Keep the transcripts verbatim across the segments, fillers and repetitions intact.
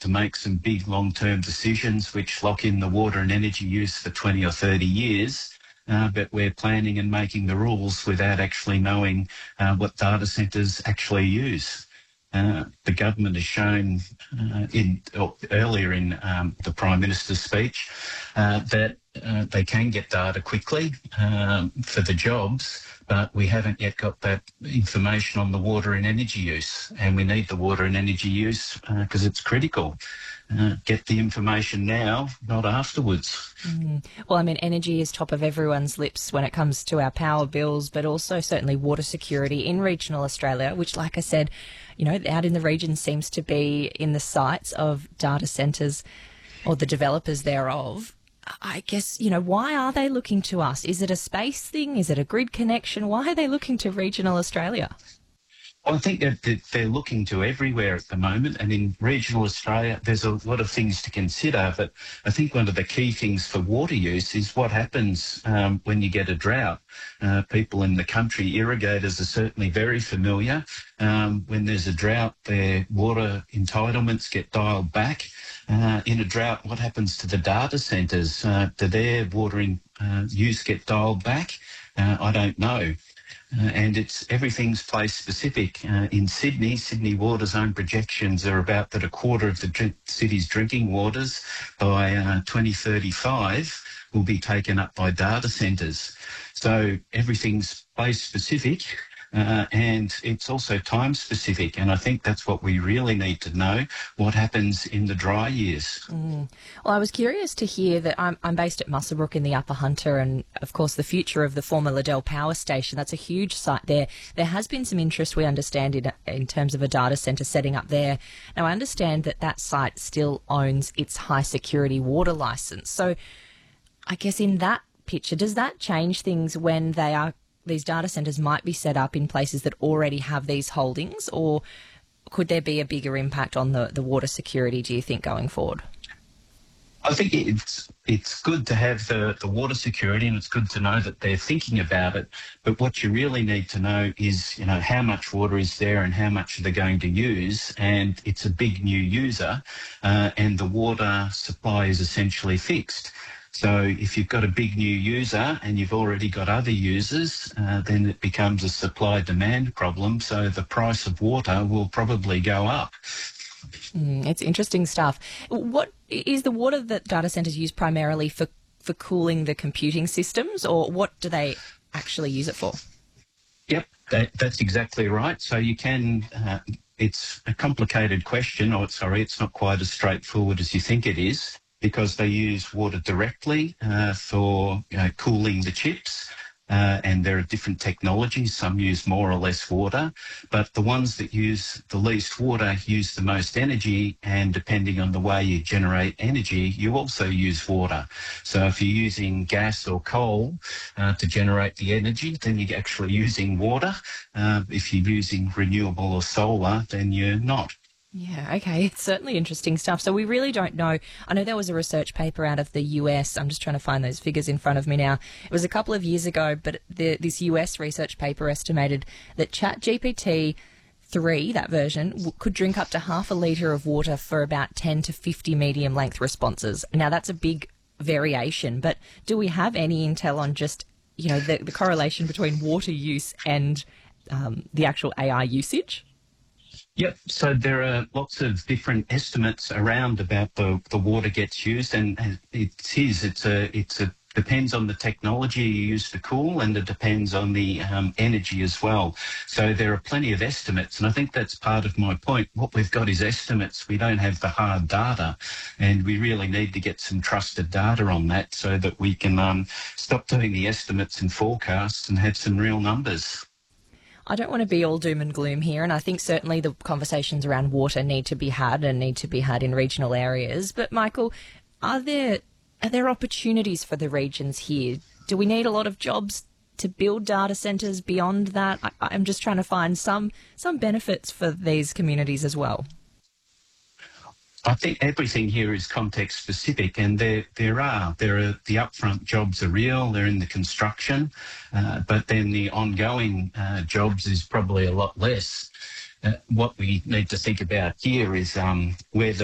to make some big long-term decisions which lock in the water and energy use for twenty or thirty years. Uh, but we're planning and making the rules without actually knowing uh, what data centres actually use. Uh, the government has shown uh, in, or earlier in um, the Prime Minister's speech uh, that uh, they can get data quickly um, for the jobs, but we haven't yet got that information on the water and energy use, and we need the water and energy use because uh, it's critical. Uh, get the information now, not afterwards. Mm. Well, I mean, energy is top of everyone's lips when it comes to our power bills, but also certainly water security in regional Australia, which, like I said, you know, out in the region seems to be in the sights of data centres or the developers thereof. I guess, you know, why are they looking to us? Is it a space thing? Is it a grid connection? Why are they looking to regional Australia? Well, I think that they're looking to everywhere at the moment, and in regional Australia there's a lot of things to consider, but I think one of the key things for water use is what happens um, when you get a drought. Uh, people in the country, irrigators are certainly very familiar. Um, when there's a drought, their water entitlements get dialed back. Uh, in a drought, what happens to the data centres? Uh, do their water in, uh, use get dialed back? Uh, I don't know. Uh, and it's everything's place specific. Uh, in Sydney, Sydney Water's own projections are about that a quarter of the drink, city's drinking waters by uh, twenty thirty-five will be taken up by data centres. So everything's place specific. Uh, and it's also time specific, and I think that's what we really need to know, what happens in the dry years. Mm. Well, I was curious to hear that I'm, I'm based at Muswellbrook in the Upper Hunter, and of course the future of the former Liddell Power Station, that's a huge site there. There has been some interest, we understand, in, in terms of a data centre setting up there. Now, I understand that that site still owns its high security water licence. So I guess in that picture, does that change things when they are these data centres might be set up in places that already have these holdings, or could there be a bigger impact on the, the water security, do you think, going forward? I think it's it's good to have the, the water security, and it's good to know that they're thinking about it. But what you really need to know is, you know, how much water is there and how much they're going to use. And it's a big new user, uh, and the water supply is essentially fixed. So if you've got a big new user and you've already got other users, uh, then it becomes a supply-demand problem. So the price of water will probably go up. Mm, it's interesting stuff. What is the water that data centres use primarily for, for cooling the computing systems, or what do they actually use it for? Yep, that, that's exactly right. So you can... Uh, it's a complicated question, or sorry, it's not quite as straightforward as you think it is, because they use water directly uh, for you know, cooling the chips, uh, and there are different technologies. Some use more or less water, but the ones that use the least water use the most energy, and depending on the way you generate energy, you also use water. So if you're using gas or coal uh, to generate the energy, then you're actually using water. Uh, if you're using renewable or solar, then you're not. Yeah, okay. It's certainly interesting stuff. So we really don't know. I know there was a research paper out of the U S. I'm just trying to find those figures in front of me now. It was a couple of years ago, but the, this U S research paper estimated that ChatGPT three, that version, w- could drink up to half a litre of water for about ten to fifty medium length responses. Now, that's a big variation, but do we have any intel on just, you know, the, the correlation between water use and um, the actual A I usage? Yep. So there are lots of different estimates around about the, the water gets used, and it is it's a it's a depends on the technology you use to cool, and it depends on the um, energy as well. So there are plenty of estimates, and I think that's part of my point. What we've got is estimates. We don't have the hard data, and we really need to get some trusted data on that so that we can um, stop doing the estimates and forecasts and have some real numbers. I don't want to be all doom and gloom here, and I think certainly the conversations around water need to be had and need to be had in regional areas. But Michael, are there are there opportunities for the regions here? Do we need a lot of jobs to build data centres beyond that? I, I'm just trying to find some some benefits for these communities as well. I think everything here is context specific, and there there are there are the upfront jobs are real. They're in the construction, uh, but then the ongoing uh, jobs is probably a lot less. Uh, what we need to think about here is um, where the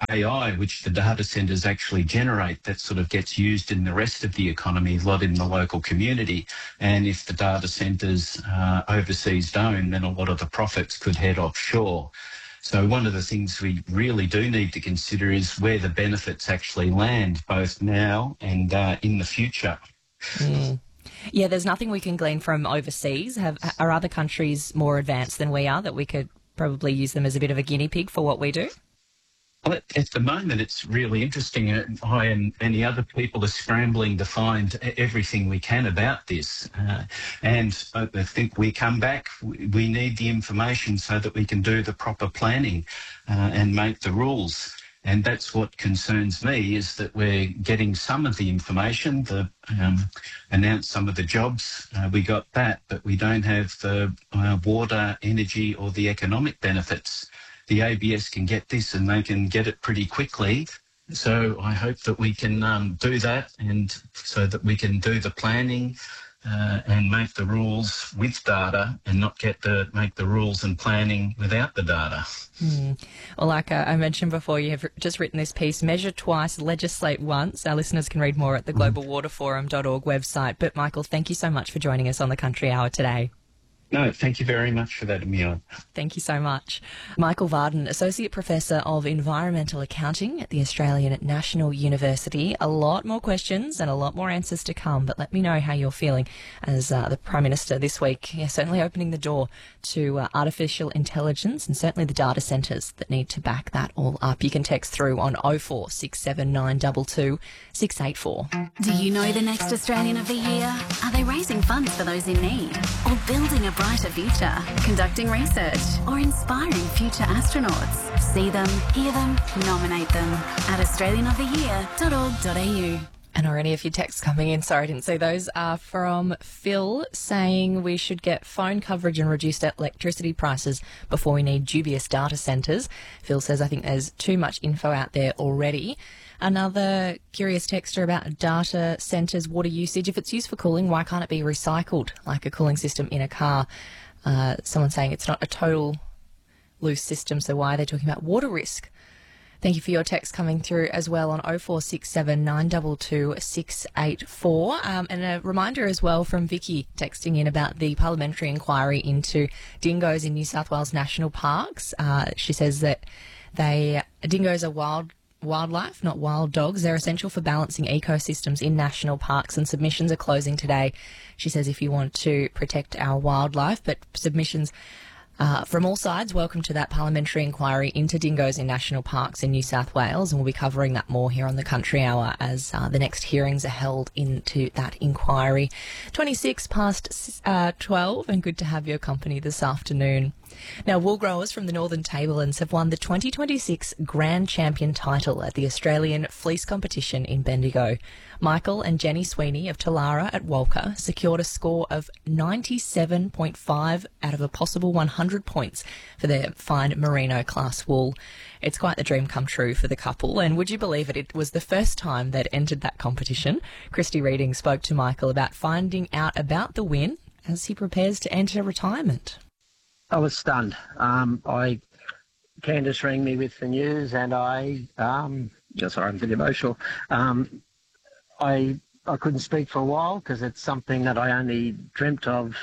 A I, which the data centres actually generate, that sort of gets used in the rest of the economy, a lot in the local community. And if the data centres uh, overseas don't, then a lot of the profits could head offshore. So one of the things we really do need to consider is where the benefits actually land, both now and uh, in the future. Mm. Yeah, there's nothing we can glean from overseas. Have, are other countries more advanced than we are that we could probably use them as a bit of a guinea pig for what we do? Well, at, at the moment, it's really interesting. Uh, I and many other people are scrambling to find e- everything we can about this. Uh, and I I think we come back, we we need the information so that we can do the proper planning uh, and make the rules. And that's what concerns me, is that we're getting some of the information, the um, announce some of the jobs, uh, we got that, but we don't have the uh, water, energy or the economic benefits. The A B S can get this and they can get it pretty quickly. So I hope that we can um, do that, and so that we can do the planning uh, and make the rules with data, and not get the make the rules and planning without the data. Mm. Well, like uh, I mentioned before, you have just written this piece, Measure Twice, Legislate Once. Our listeners can read more at the global water forum dot org website. But Michael, thank you so much for joining us on the Country Hour today. No, thank you very much for that, Emil. Thank you so much. Michael Varden, Associate Professor of Environmental Accounting at the Australian National University. A lot more questions and a lot more answers to come, but let me know how you're feeling as uh, the Prime Minister this week, yeah, certainly opening the door to uh, artificial intelligence and certainly the data centres that need to back that all up. You can text through on oh four six seven nine two two six eight four. Do you know the next Australian of the Year? Are they raising funds for those in need? Or building a brighter future? Conducting research? Or inspiring future astronauts? See them, hear them, nominate them at australian of the year dot org dot a u. And already a few texts coming in. Sorry, I didn't see those. Are from Phil saying we should get phone coverage and reduced electricity prices before we need dubious data centres. Phil says, I think there's too much info out there already. Another curious texter about data centres, water usage. If it's used for cooling, why can't it be recycled like a cooling system in a car? Uh, someone saying it's not a total loose system, so why are they talking about water risk? Thank you for your text coming through as well on oh four six seven nine two two six eight four. Um, and a reminder as well from Vicky texting in about the parliamentary inquiry into dingoes in New South Wales national parks. Uh, she says that they dingoes are wild wildlife, not wild dogs. They're essential for balancing ecosystems in national parks, and submissions are closing today. She says if you want to protect our wildlife, but submissions Uh, from all sides, welcome to that parliamentary inquiry into dingoes in national parks in New South Wales, and we'll be covering that more here on the Country Hour as uh, the next hearings are held into that inquiry. twenty-six past uh, twelve, and good to have your company this afternoon. Now, wool growers from the Northern Tablelands have won the twenty twenty-six Grand Champion title at the Australian Fleece Competition in Bendigo. Michael and Jenny Sweeney of Talara at Walker secured a score of ninety-seven point five out of a possible one hundred points for their fine merino class wool. It's quite the dream come true for the couple, and would you believe it, it was the first time they'd entered that competition. Christy Reading spoke to Michael about finding out about the win as he prepares to enter retirement. I was stunned. Um, I Candice rang me with the news, and I, um, yeah, sorry, I'm a bit emotional. Um, I I couldn't speak for a while because it's something that I only dreamt of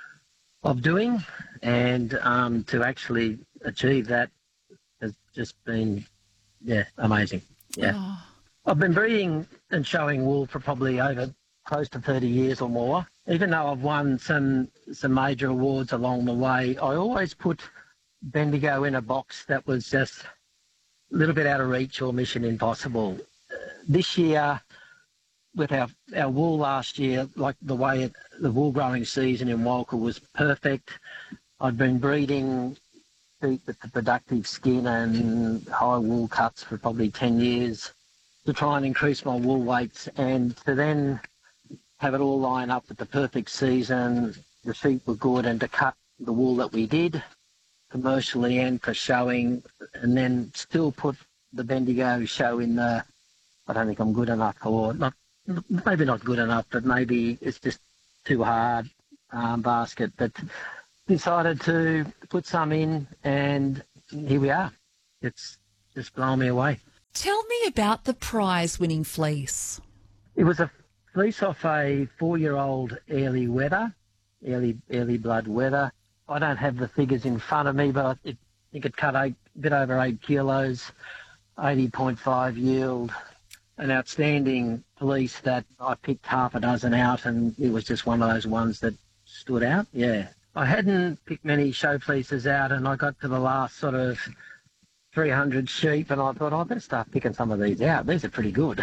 of doing, and um, to actually achieve that has just been, yeah, amazing. Yeah, oh. I've been breeding and showing wool for probably over close to thirty years or more. Even though I've won some some major awards along the way, I always put Bendigo in a box that was just a little bit out of reach or mission impossible. Uh, this year, with our, our wool last year, like the way it, the wool growing season in Walker was perfect. I'd been breeding sheep with the productive skin and high wool cuts for probably ten years to try and increase my wool weights, and to then have it all line up with the perfect season, the sheep were good, and to cut the wool that we did commercially and for showing, and then still put the Bendigo show in the, I don't think I'm good enough, or not, maybe not good enough, but maybe it's just too hard um, basket. But decided to put some in, and here we are. It's just blown me away. Tell me about the prize-winning fleece. It was a fleece off a four-year-old early weather, early early blood weather. I don't have the figures in front of me, but I it, think it cut eight, a bit over eight kilos, eighty point five yield. An outstanding fleece that I picked half a dozen out, and it was just one of those ones that stood out. Yeah. I hadn't picked many show fleeces out, and I got to the last sort of three hundred sheep, and I thought, oh, I better start picking some of these out. These are pretty good.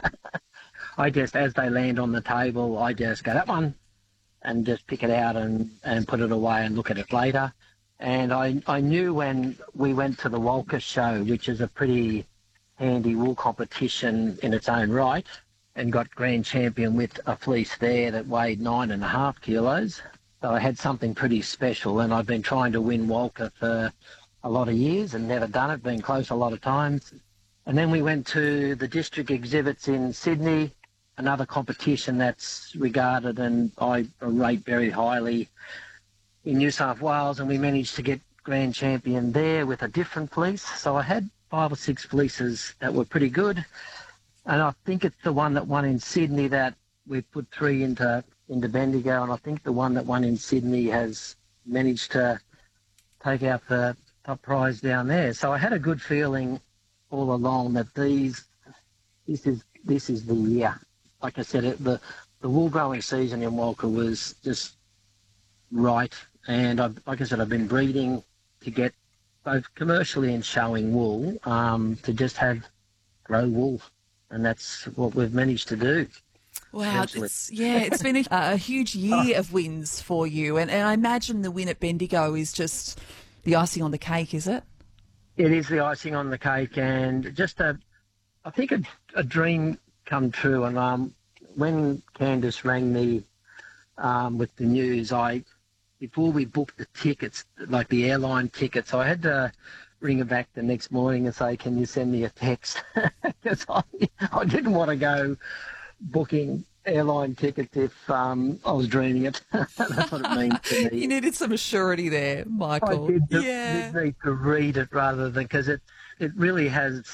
I just, as they land on the table, I just go, that one, and just pick it out and, and put it away and look at it later. And I, I knew when we went to the Walker show, which is a pretty handy wool competition in its own right, and got grand champion with a fleece there that weighed nine and a half kilos. So I had something pretty special, and I've been trying to win Walker for a lot of years and never done it, been close a lot of times. And then we went to the district exhibits in Sydney, another competition that's regarded and I rate very highly in New South Wales, and we managed to get grand champion there with a different fleece. So I had five or six fleeces that were pretty good, and I think it's the one that won in Sydney that we put three into into Bendigo, and I think the one that won in Sydney has managed to take out the top prize down there. So I had a good feeling all along that these this is this is the year. Like I said, it, the the wool growing season in Walker was just right, and I've, like I said, I've been breeding to get both commercially and showing wool, um, to just have grow wool, and that's what we've managed to do. Wow, it's, yeah, it's been a, a huge year of wins for you, and, and I imagine the win at Bendigo is just the icing on the cake, is it? It is the icing on the cake, and just a, I think a, a dream come true. And um, when Candice rang me um, with the news, I before we booked the tickets, like the airline tickets, I had to ring her back the next morning and say, can you send me a text? Because I, I didn't want to go booking airline tickets if um, I was dreaming it. That's what it means to me. You needed some assurity there, Michael. I did, to, yeah. did need to read it rather than, because it, it really has,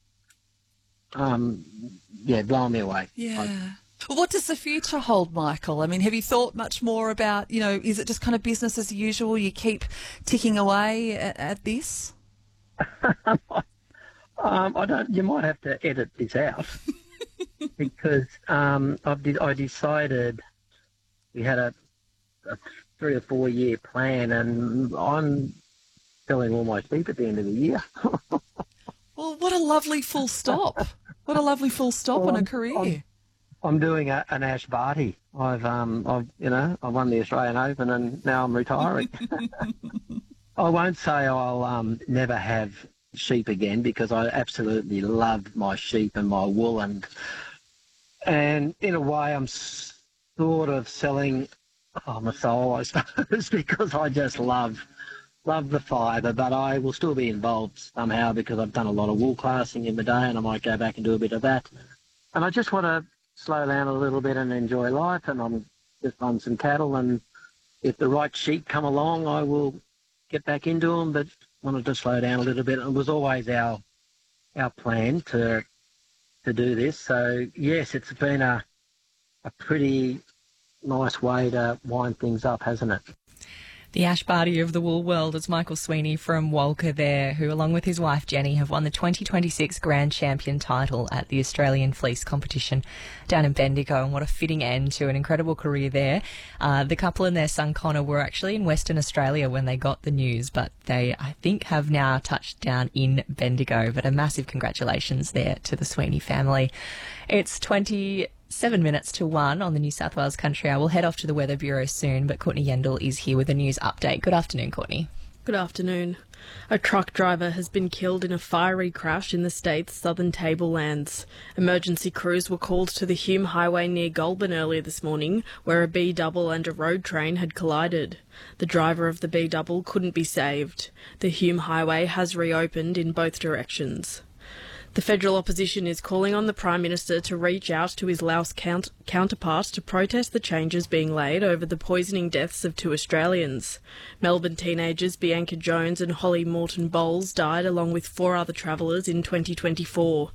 um, yeah, blown me away. Yeah. I, Well, what does the future hold, Michael? I mean, have you thought much more about, you know, is it just kind of business as usual? You keep ticking away at, at this? um, I don't. You might have to edit this out because um, I've de- I decided we had a, a three or four year plan, and I'm selling all my sheep at the end of the year. Well, what a lovely full stop! What a lovely full stop well, on a career. I'm, I'm doing a, an Ash Barty. I've, um, I've, you know, I won the Australian Open, and now I'm retiring. I won't say I'll um, never have sheep again, because I absolutely love my sheep and my wool, and and in a way I'm sort of selling oh, my soul, I suppose, because I just love love the fibre. But I will still be involved somehow because I've done a lot of wool classing in my day, and I might go back and do a bit of that. And I just want to slow down a little bit and enjoy life, and I'm just on some cattle, and if the right sheep come along, I will get back into them, but wanted to slow down a little bit. It was always our our plan to to do this. So yes, it's been a a pretty nice way to wind things up, hasn't it? The Ash Barty of the wool world is Michael Sweeney from Walker there, who along with his wife Jenny have won the twenty twenty-six Grand Champion title at the Australian Fleece Competition down in Bendigo, and what a fitting end to an incredible career there. Uh, the couple and their son Connor were actually in Western Australia when they got the news, but they, I think, have now touched down in Bendigo. But a massive congratulations there to the Sweeney family. It's twenty... Seven minutes to one on the New South Wales Country Hour. We'll head off to the Weather Bureau soon, but Courtney Yendall is here with a news update. Good afternoon, Courtney. Good afternoon. A truck driver has been killed in a fiery crash in the state's southern tablelands. Emergency crews were called to the Hume Highway near Goulburn earlier this morning, where a B-double and a road train had collided. The driver of the B-double couldn't be saved. The Hume Highway has reopened in both directions. The federal opposition is calling on the Prime Minister to reach out to his Laos count- counterpart to protest the changes being laid over the poisoning deaths of two Australians. Melbourne teenagers Bianca Jones and Holly Morton Bowles died along with four other travellers in twenty twenty-four.